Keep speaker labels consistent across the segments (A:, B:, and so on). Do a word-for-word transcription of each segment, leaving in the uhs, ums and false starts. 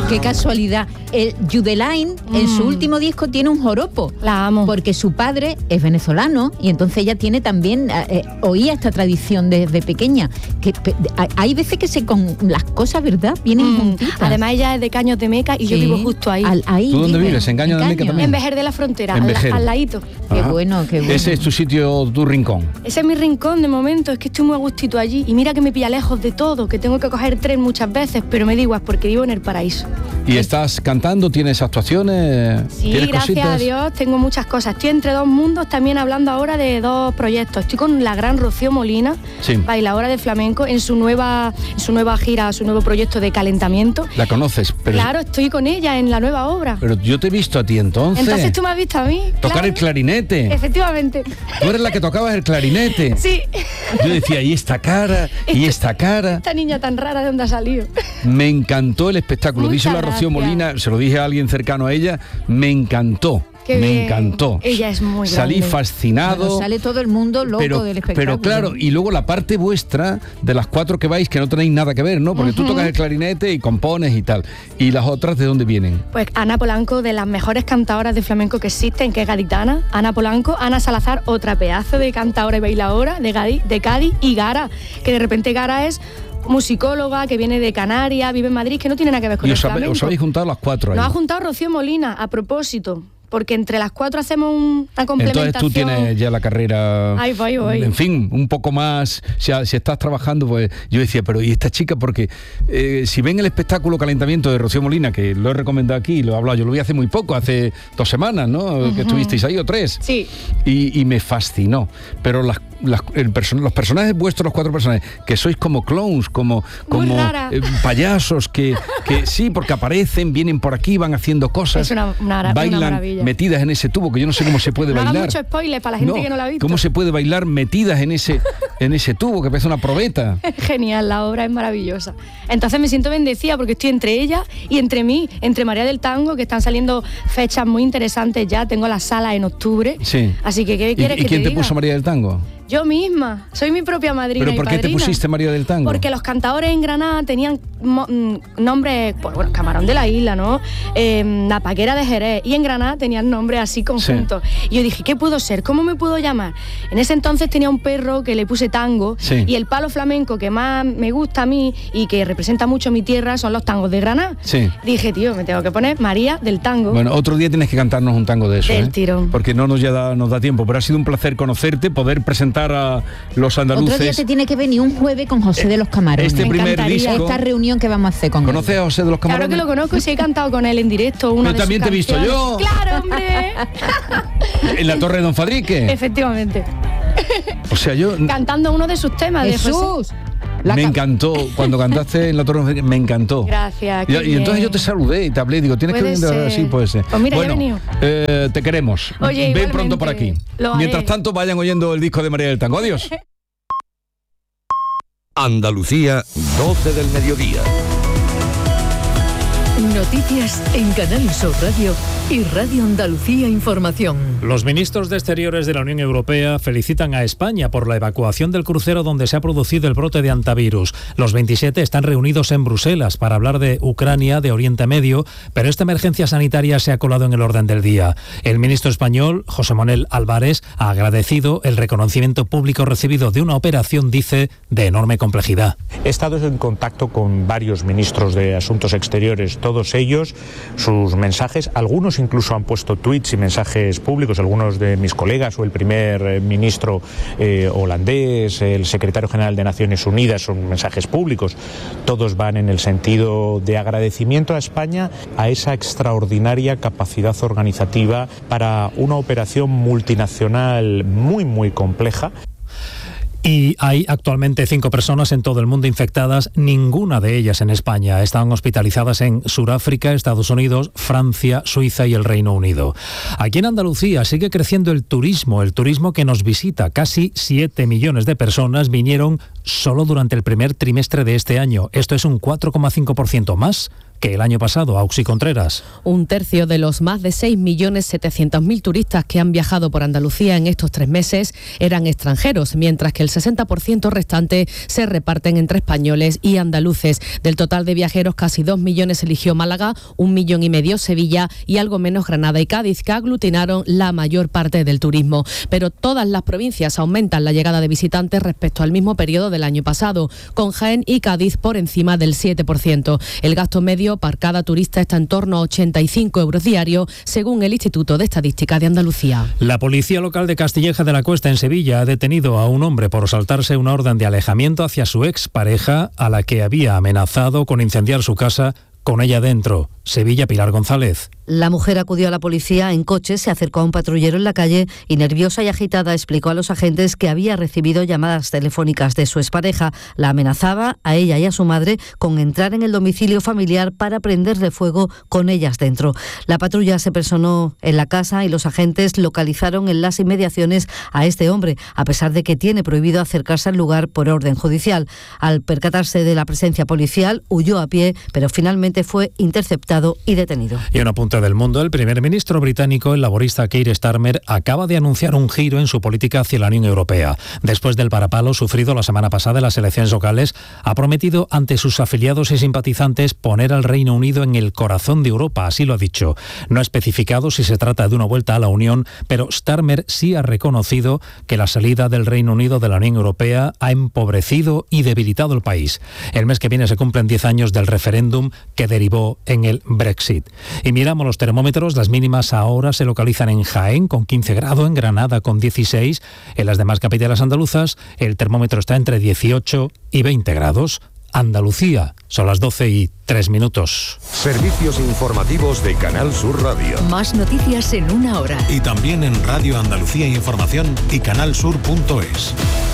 A: Qué casualidad. El Judelaine, mm. en su último disco, tiene un joropo.
B: La amo.
A: Porque su padre es venezolano y entonces ella tiene también, eh, oía esta tradición desde pequeña. Que pe, hay veces que se con las cosas, ¿verdad? Vienen mm. juntitas.
B: Además, ella es de Caños de Meca y sí. yo vivo justo ahí.
A: Al, ahí
C: ¿Tú dónde
A: vive?
C: vives? ¿En Caños de Meca también?
B: En Vejer de la Frontera, al, al ladito.
A: Qué bueno, qué bueno.
C: Ese es tu sitio, tu rincón.
B: Ese es mi rincón de momento, es que estoy muy a gustito allí. Y mira que me pilla lejos de todo, que tengo que coger tren muchas veces, pero me da igual porque vivo en el paraíso.
C: ¿Y estás cantando? ¿Tienes actuaciones?
B: Sí,
C: ¿Tienes
B: gracias
C: cositas?
B: a Dios tengo muchas cosas. Estoy entre dos mundos, también hablando ahora de dos proyectos. Estoy con la gran Rocío Molina, sí. bailadora de flamenco, en su nueva en su nueva gira, su nuevo proyecto de calentamiento.
C: ¿La conoces? Pero...
B: Claro, estoy con ella en la nueva obra.
C: Pero yo te he visto a ti entonces.
B: Entonces tú me has visto a mí.
C: Tocar
B: claro.
C: el clarinete.
B: Efectivamente.
C: Tú eres la que tocabas el clarinete.
B: Sí.
C: Yo decía, ¿y esta cara? ¿Y esta cara?
B: Esta niña tan rara, ¿de dónde ha salido?
C: Me encantó el espectáculo. Díselo a Rocío Molina, se lo dije a alguien cercano a ella, me encantó. Qué me bien. encantó.
B: Ella es muy
C: Salí
B: grande.
C: fascinado.
A: Bueno, sale todo el mundo loco
C: pero,
A: del espectáculo.
C: Pero claro, y luego la parte vuestra, de las cuatro que vais, que no tenéis nada que ver, ¿no? Porque uh-huh. tú tocas el clarinete y compones y tal. ¿Y las otras de dónde vienen?
B: Pues Ana Polanco, de las mejores cantadoras de flamenco que existen, que es gaditana. Ana Polanco, Ana Salazar, otra pedazo de cantadora y bailadora de Cádiz, de Cádiz, y Gara, que de repente Gara es musicóloga, que viene de Canarias, vive en Madrid, que no tiene nada que ver con
C: y
B: el
C: os
B: flamenco.
C: Os habéis juntado las cuatro ahí.
B: Nos ha juntado Rocío Molina, a propósito. Porque entre las cuatro hacemos una complementación.
C: Entonces tú tienes ya la carrera,
B: ahí voy, voy.
C: en fin, un poco más, si, si estás trabajando, pues yo decía, pero ¿y esta chica? Porque eh, si ven el espectáculo Calentamiento de Rocío Molina, que lo he recomendado aquí, lo he hablado, yo lo vi hace muy poco, hace dos semanas, ¿no? Uh-huh. Que estuvisteis ahí, o tres.
B: Sí.
C: Y, y me fascinó. Pero las, las, el person- los personajes vuestros, los cuatro personajes, que sois como clowns, como, como eh, payasos, que, que sí, porque aparecen, vienen por aquí, van haciendo cosas,
B: es una, una,
C: bailan,
B: una maravilla.
C: Metidas en ese tubo, que yo no sé cómo se puede
B: no
C: bailar.
B: No hagas mucho spoiler para la gente
C: no,
B: que no la ha visto.
C: ¿Cómo se puede bailar metidas en ese, en ese tubo, que parece una probeta?
B: Genial, la obra es maravillosa. Entonces me siento bendecida porque estoy entre ella y entre mí, entre María del Tango, que están saliendo fechas muy interesantes ya. Tengo la sala en octubre.
C: Sí.
B: Así que, ¿qué quieres
C: ¿Y, y
B: que
C: quién
B: te
C: te
B: diga?
C: puso María del Tango?
B: Yo misma, soy mi propia madrina.
C: ¿Pero por
B: y
C: qué
B: padrina.
C: te pusiste María del Tango?
B: Porque los cantadores en Granada tenían mo- nombres, pues bueno, Camarón de la Isla, ¿no? Eh, la Paquera de Jerez, y en Granada tenían nombres así conjuntos. Sí. Y yo dije, ¿qué puedo ser? ¿Cómo me puedo llamar? En ese entonces tenía un perro que le puse Tango, sí. y el palo flamenco que más me gusta a mí y que representa mucho mi tierra son los tangos de Granada.
C: Sí.
B: Dije, tío, me tengo que poner María del Tango.
C: Bueno, otro día tienes que cantarnos un tango de eso,
B: Del
C: ¿eh?
B: tirón.
C: Porque no nos, ya da, nos da tiempo, pero ha sido un placer conocerte, poder presentar a los andaluces.
A: Otro día te tiene que venir un jueves con José de los Camarones.
C: Este
A: me
C: primer
A: encantaría
C: disco.
A: Esta reunión que vamos a hacer con él.
C: ¿Conoces a José de los Camarones?
B: Claro que lo conozco, sí he cantado con él en directo. Una
C: Pero
B: de
C: también
B: sus
C: te he visto
B: canciones.
C: yo.
B: ¡Claro, hombre!
C: En la Torre de Don Fadrique.
B: Efectivamente.
C: O sea, yo...
B: Cantando uno de sus temas.
A: ¡Jesús!
B: De José.
A: La
C: me
A: ca-
C: encantó, cuando cantaste en la Torre de Don Fadrique, me encantó.
B: Gracias.
C: Y, y entonces yo te saludé y te hablé, digo, tienes
B: puede
C: que venir
B: ser.
C: así, puede ser.
B: Pues mira,
C: bueno,
B: ya he venido.
C: Eh, te queremos.
B: Oye,
C: ven pronto por aquí.
B: Lo haré.
C: Mientras tanto, vayan oyendo el disco de María del Tango. Adiós.
D: Andalucía, doce del mediodía.
E: Noticias en Canal Sur Radio y Radio Andalucía Información.
F: Los ministros de Exteriores de la Unión Europea felicitan a España por la evacuación del crucero donde se ha producido el brote de antivirus. Los veintisiete están reunidos en Bruselas para hablar de Ucrania, de Oriente Medio, pero esta emergencia sanitaria se ha colado en el orden del día. El ministro español, José Manuel Álvarez, ha agradecido el reconocimiento público recibido de una operación, dice, de enorme complejidad.
G: He estado en contacto con varios ministros de Asuntos Exteriores, todos ellos, sus mensajes, algunos incluso han puesto tweets y mensajes públicos, algunos de mis colegas o el primer eh, ministro eh, holandés, el secretario general de Naciones Unidas, son mensajes públicos, todos van en el sentido de agradecimiento a España a esa extraordinaria capacidad organizativa para una operación multinacional muy muy compleja.
F: Y hay actualmente cinco personas en todo el mundo infectadas, ninguna de ellas en España. Están hospitalizadas en Sudáfrica, Estados Unidos, Francia, Suiza y el Reino Unido. Aquí en Andalucía sigue creciendo el turismo, el turismo que nos visita. Casi siete millones de personas vinieron solo durante el primer trimestre de este año. Esto es un cuatro coma cinco por ciento más que el año pasado. Auxi Contreras.
H: Un tercio de los más de seis millones setecientos mil turistas que han viajado por Andalucía en estos tres meses eran extranjeros, mientras que el sesenta por ciento restante se reparten entre españoles y andaluces. Del total de viajeros, casi dos millones eligió Málaga, un millón y medio Sevilla y algo menos Granada y Cádiz, que aglutinaron la mayor parte del turismo. Pero todas las provincias aumentan la llegada de visitantes respecto al mismo periodo del año pasado, con Jaén y Cádiz por encima del siete por ciento. El gasto medio por cada turista está en torno a ochenta y cinco euros diarios, según el Instituto de Estadística de Andalucía.
F: La policía local de Castilleja de la Cuesta, en Sevilla, ha detenido a un hombre por saltarse una orden de alejamiento hacia su expareja, a la que había amenazado con incendiar su casa con ella dentro. Sevilla, Pilar González.
I: La mujer acudió a la policía en coche, se acercó a un patrullero en la calle y, nerviosa y agitada, explicó a los agentes que había recibido llamadas telefónicas de su expareja. La amenazaba a ella y a su madre con entrar en el domicilio familiar para prenderle fuego con ellas dentro. La patrulla se personó en la casa y los agentes localizaron en las inmediaciones a este hombre, a pesar de que tiene prohibido acercarse al lugar por orden judicial. Al percatarse de la presencia policial, huyó a pie, pero finalmente fue interceptado y detenido.
F: Y una punta del mundo, el primer ministro británico, el laborista Keir Starmer, acaba de anunciar un giro en su política hacia la Unión Europea. Después del varapalo sufrido la semana pasada en las elecciones locales, ha prometido ante sus afiliados y simpatizantes poner al Reino Unido en el corazón de Europa, así lo ha dicho. No ha especificado si se trata de una vuelta a la Unión, pero Starmer sí ha reconocido que la salida del Reino Unido de la Unión Europea ha empobrecido y debilitado el país. El mes que viene se cumplen diez años del referéndum que derivó en el Brexit. Y miramos los termómetros. Las mínimas ahora se localizan en Jaén con quince grados, en Granada con dieciséis. En las demás capitales andaluzas el termómetro está entre dieciocho y veinte grados. Andalucía, son las doce y tres minutos.
D: Servicios informativos de Canal Sur Radio.
E: Más noticias en una hora.
J: Y también en Radio Andalucía Información y canalsur punto es.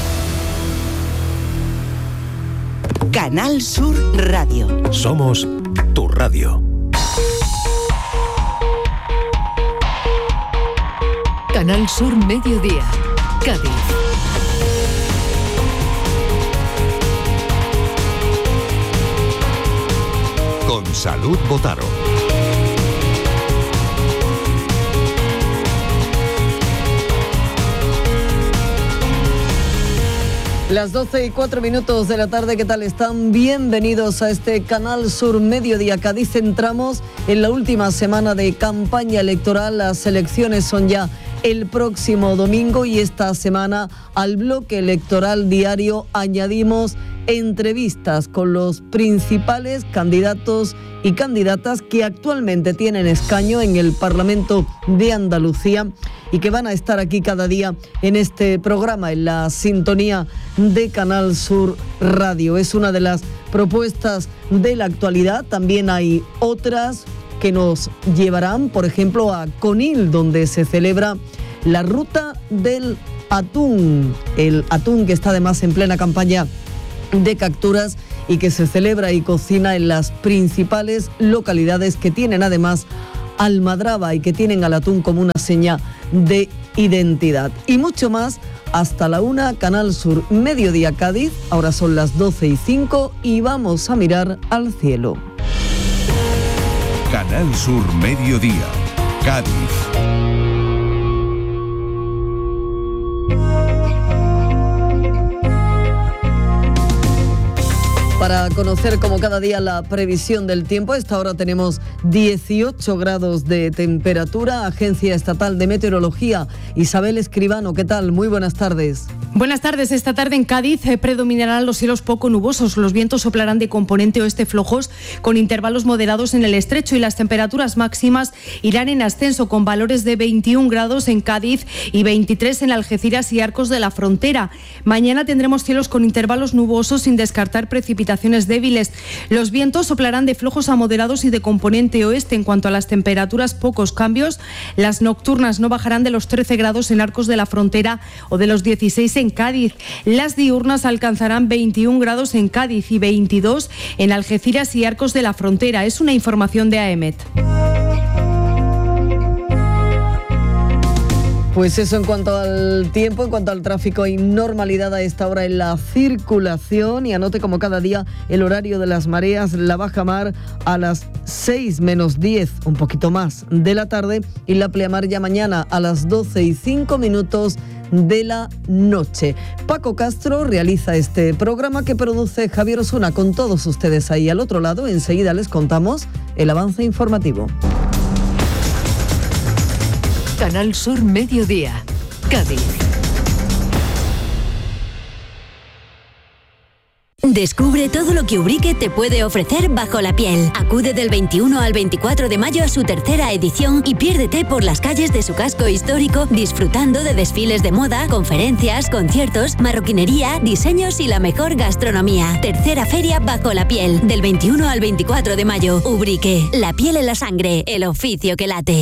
K: Canal Sur Radio.
J: Somos tu radio.
E: Canal Sur Mediodía, Cádiz.
D: Con Salud Botaro.
L: Las doce y cuatro minutos de la tarde, ¿qué tal están? Bienvenidos a este Canal Sur Mediodía Cádiz. Entramos en la última semana de campaña electoral. Las elecciones son ya el próximo domingo y esta semana al bloque electoral diario añadimos entrevistas con los principales candidatos y candidatas que actualmente tienen escaño en el Parlamento de Andalucía y que van a estar aquí cada día en este programa, en la sintonía de Canal Sur Radio. Es una de las propuestas de la actualidad. También hay otras que nos llevarán, por ejemplo, a Conil, donde se celebra la ruta del atún. El atún que está además en plena campaña de capturas y que se celebra y cocina en las principales localidades que tienen además almadraba y que tienen al atún como una seña de identidad. Y mucho más hasta la una, Canal Sur Mediodía Cádiz. Ahora son las doce y cinco y vamos a mirar al cielo.
M: Canal Sur Mediodía, Cádiz.
L: Para conocer como cada día la previsión del tiempo, a esta hora tenemos dieciocho grados de temperatura. Agencia Estatal de Meteorología, Isabel Escribano, ¿qué tal? Muy buenas tardes.
N: Buenas tardes. Esta tarde en Cádiz eh, predominarán los cielos poco nubosos. Los vientos soplarán de componente oeste flojos con intervalos moderados en el estrecho y las temperaturas máximas irán en ascenso con valores de veintiún grados en Cádiz y veintitrés en Algeciras y Arcos de la Frontera. Mañana tendremos cielos con intervalos nubosos sin descartar precipitaciones débiles. Los vientos soplarán de flojos a moderados y de componente oeste. En cuanto a las temperaturas, pocos cambios. Las nocturnas no bajarán de los trece grados en Arcos de la Frontera o de los dieciséis en Cádiz. Las diurnas alcanzarán veintiún grados en Cádiz y veintidós en Algeciras y Arcos de la Frontera. Es una información de AEMET.
L: Pues eso en cuanto al tiempo, en cuanto al tráfico, hay normalidad a esta hora en la circulación y anote como cada día el horario de las mareas, la bajamar a las seis menos diez, un poquito más de la tarde, y la pleamar ya mañana a las doce y cinco minutos de la noche. Paco Castro realiza este programa que produce Javier Osuna con todos ustedes ahí al otro lado. Enseguida les contamos el avance informativo.
E: Canal Sur Mediodía, Cádiz.
O: Descubre todo lo que Ubrique te puede ofrecer bajo la piel. Acude del veintiuno al veinticuatro de mayo a su tercera edición y piérdete por las calles de su casco histórico disfrutando de desfiles de moda, conferencias, conciertos, marroquinería, diseños y la mejor gastronomía. Tercera feria bajo la piel, del veintiuno al veinticuatro de mayo. Ubrique, la piel en la sangre, el oficio que late.